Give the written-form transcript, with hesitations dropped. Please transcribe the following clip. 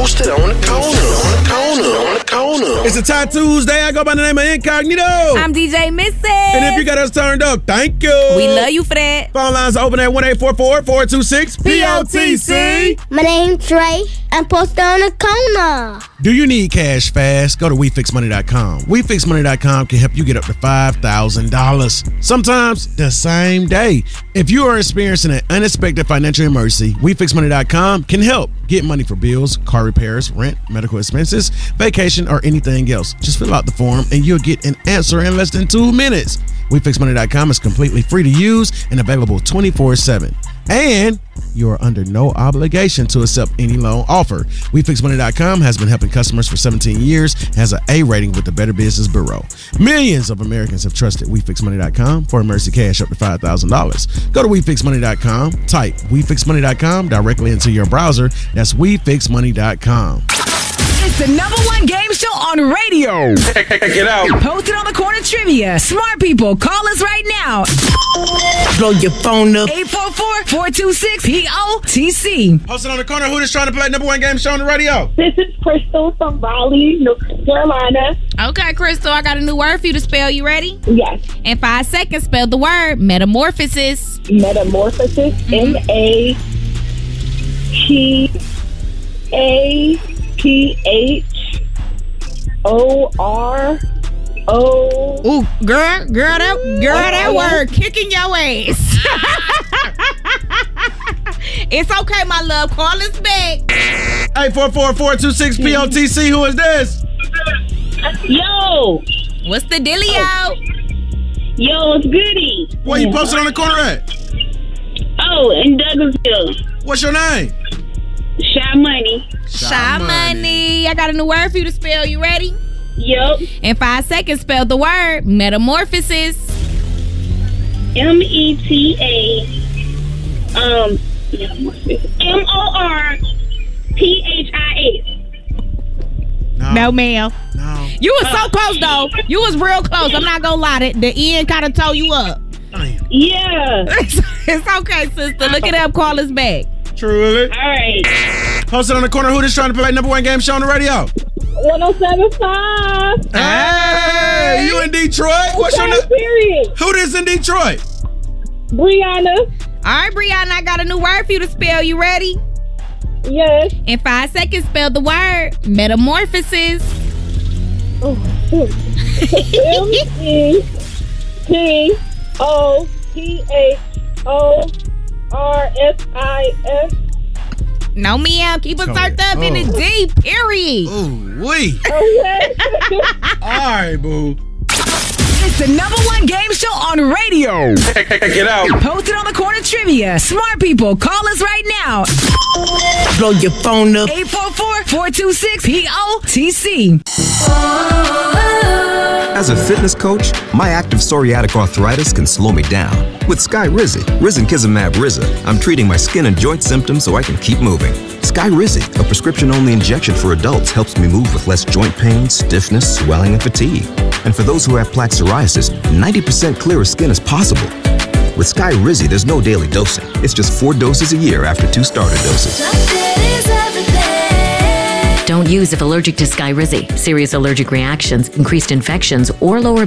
Posted on the corner. It's a Tattoos Day. I go by the name of Incognito. I'm DJ Missy. And if you got us turned up, thank you. We love you for that. Phone lines open at 1-844-426-POTC. My name's Trey. I'm posted on the corner. Do you need cash fast? Go to WeFixMoney.com. WeFixMoney.com can help you get up to $5,000. Sometimes the same day. If you are experiencing an unexpected financial emergency, WeFixMoney.com can help. Get money for bills, car repairs, rent, medical expenses, vacation, or anything else. Just fill out the form and you'll get an answer in less than 2 minutes. WeFixMoney.com is completely free to use and available 24/7. And you are under no obligation to accept any loan offer. WeFixMoney.com has been helping customers for 17 years and has an A rating with the Better Business Bureau. Millions of Americans have trusted WeFixMoney.com for emergency cash up to $5,000. Go to WeFixMoney.com, type WeFixMoney.com directly into your browser. That's WeFixMoney.com. It's the #1 game show on radio. Check it out. Posted on the corner trivia. Smart people, call us right now. Blow your phone up. 844-426-POTC. Posted on the corner, who is trying to play #1 game show on the radio? This is Crystal from Raleigh, North Carolina. Okay, Crystal, I got a new word for you to spell. You ready? Yes. In 5 seconds, spell the word metamorphosis. Metamorphosis. MATPHORO. Ooh, girl, that word kicking your ass. It's okay, my love. Call us back. 844-426-POTC. Who is this? Yo. What's the dealio? Yo, it's Goody. Where you posted on the corner at? Oh, in Douglasville. What's your name? Shy Money. Shy Money. I got a new word for you to spell. You ready? Yup. In 5 seconds, spell the word metamorphosis. META. MORPHIS. No, ma'am. No. You was so close, though. You was real close. I'm not gonna lie. The end kind of tore you up. Yeah. It's okay, sister. Look it up. Call us back. Truly. All right. Posted on the corner, who is trying to play #1 game show on the radio? 107.5. Hey, you in Detroit? What's your name? Period. Who this in Detroit? Brianna. All right, Brianna, I got a new word for you to spell. You ready? Yes. In 5 seconds, spell the word metamorphosis. METOPHORSIS. No, ma'am. Keep it turned up in the D, period. Ooh, wee. Okay. All right, boo. It's the #1 game show on radio. Check it out. Posted on the corner trivia. Smart people, call us right now. Blow your phone up. 844-426-POTC. As a fitness coach, my active psoriatic arthritis can slow me down. With Skyrizi, Risankizumab Riza, I'm treating my skin and joint symptoms so I can keep moving. Skyrizi, a prescription-only injection for adults, helps me move with less joint pain, stiffness, swelling, and fatigue. And for those who have plaque psoriasis, 90% clearer skin is possible. With Skyrizi, there's no daily dosing. It's just 4 doses a year after 2 starter doses. Don't use if allergic to Skyrizi. Serious allergic reactions, increased infections, or lower